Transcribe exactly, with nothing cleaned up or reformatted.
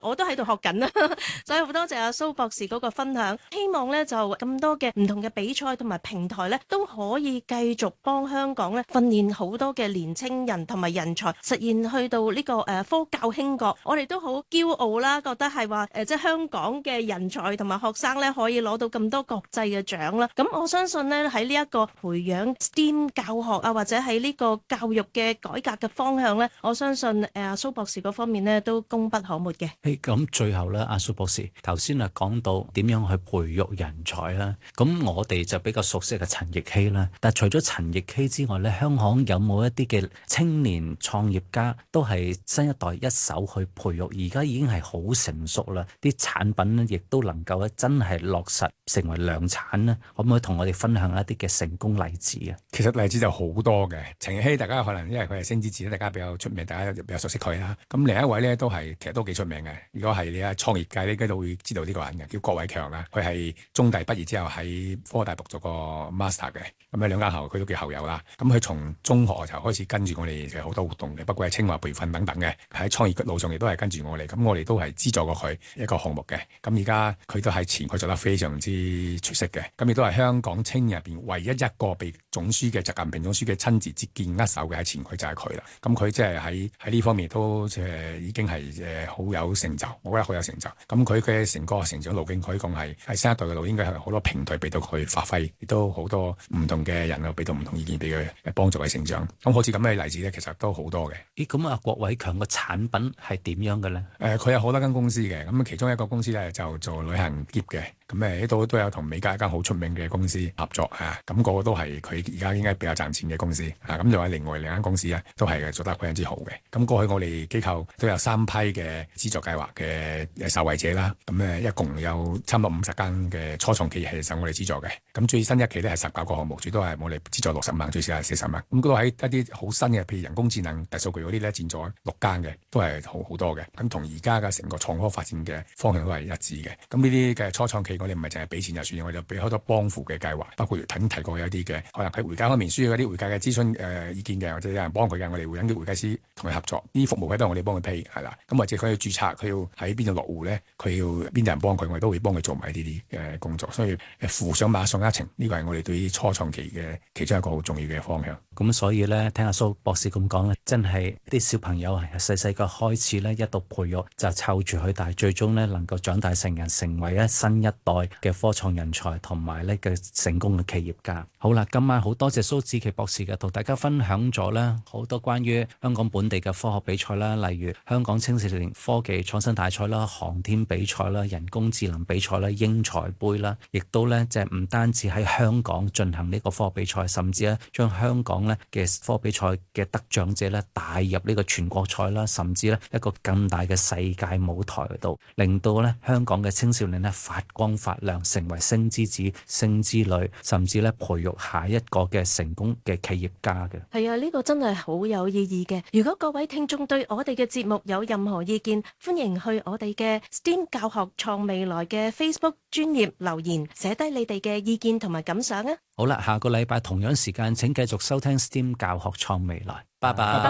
我都喺度學緊啦。所以好多謝阿蘇博士嗰個分享，希望咧就咁多嘅唔同嘅比賽同埋平台咧，都可以繼續幫香港咧訓練好多嘅年青人同埋人才，實現去到呢個誒科教興國。我哋都好驕傲啦，覺得係話誒即係香港嘅人才同埋學生咧可以攞到咁多國際嘅獎啦。咁我相信咧喺呢一個培養 S T E M 教學啊，或者喺呢個教育嘅改革嘅方向咧，我相信誒阿蘇博士嗰方面咧都功不可沒嘅。 誒咁最後咧，阿蘇博士頭先啊講到點樣去培育人才啦，咁我哋就比較熟悉嘅陳易希啦。但係除咗陳易希之外咧，香港有冇一啲嘅青年創業家都係新一代一手去培育，而家已經係好成熟啦，啲產品咧亦都能夠咧真係落實成為量產咧，可唔可以同我哋分享一啲嘅成功例子啊？ 其實例子就好多嘅，陳易希大家可能因為佢係星之子，大家比較出名，大家比較熟悉佢啦。咁另一位咧都係其實都幾出名嘅，如果係你喺創業界咧，應該都會知道呢個人嘅，叫郭偉強啦。佢係中大畢業之後喺科大讀咗個 master 嘅，咁喺兩間校佢都叫校友啦。咁佢從中學就開始跟住我哋嘅好多活動嘅，包括係清華培訓等等嘅，喺創業嘅路上亦都係跟住我哋。咁我哋都係資助過佢一個項目嘅。咁而家佢都喺前佢做得非常之出色嘅。咁亦都係香港青年入邊唯一一個被總書記習近平總書記親自接見握手嘅，喺前佢就係佢啦。咁佢即係喺喺呢方面都即係已經係誒好有成就，我覺得好有成就。咁佢嘅成個成長路徑可以講係喺新一代嘅路，應該係好多平台俾到佢發揮，亦都好多唔同嘅人啊俾到唔同意見俾佢幫助佢成長。咁好似咁嘅例子咧，其實都好多嘅。 咦，咁啊，郭偉強個產品係點樣嘅咧？誒、 呃，佢有好多間公司嘅，咁其中一個公司咧就做旅行喼嘅。咁誒呢度都有同美國一間好出名嘅公司合作啊，咁、那個個都係佢而家應該比較賺錢嘅公司啊，咁仲有另外兩間公司咧，都係做得非常之好嘅。咁過去我哋機構都有三批嘅資助計劃嘅受惠者啦，咁誒一共有差唔多五十間嘅初創企業係受我哋資助嘅。咁最新一期咧係十九個項目，最多係我哋資助六十萬，最少係四十萬。咁嗰度喺一啲好新嘅，譬如人工智能、大數據嗰啲咧，佔咗六間嘅，都係好好多嘅。咁同而家嘅成個創科發展嘅方向都係一致嘅。咁呢啲嘅初創企業，我哋唔係淨係俾錢就算，我哋就俾好多幫扶嘅計劃，包括頭先提過有啲嘅，可能喺會計方面需要一啲會計嘅諮詢誒意見嘅，或者有人幫佢嘅，我哋會揾啲會計師同佢合作。呢啲服務咧都係我哋幫佢批，係啦。咁或者佢要註冊，佢要喺邊度落戶咧，佢要邊啲人幫佢，我哋都會幫佢做埋呢啲嘅工作。所以誒扶上馬上一程，呢個係我哋對於初創期嘅其中一個好重要嘅方向。 咁所以咧，聽阿蘇博士咁講咧，真係啲小朋友係細細個開始咧，一度培育就湊住佢，但係最終咧能夠長大成人，成為咧新一代嘅科創人才同埋呢個成功嘅企業家。好啦，今晚好多謝蘇梓琪博士嘅同大家分享咗咧好多關於香港本地嘅科學比賽啦，例如香港青少年科技創新大賽啦、航天比賽啦、人工智能比賽啦、英才杯啦，亦都咧即係唔單止喺香港進行呢個科學比賽，甚至咧將香港咧嘅科比賽嘅得獎者咧帶入呢個全國賽啦，甚至咧一個更大嘅世界舞台度，令到咧香港嘅青少年咧發光發亮，成為星之子、星之女，甚至咧培育下一個嘅成功嘅企業家嘅。 係啊，呢、這個真係好有意義嘅。如果各位聽眾對我哋嘅節目有任何意見，歡迎去我哋嘅 S T E M 教學創未來嘅 Facebook 專頁留言，寫低你哋嘅意見同埋感想啊！ 好啦，下個禮拜同樣時間請繼續收聽 S T E M 教學創未來，拜拜。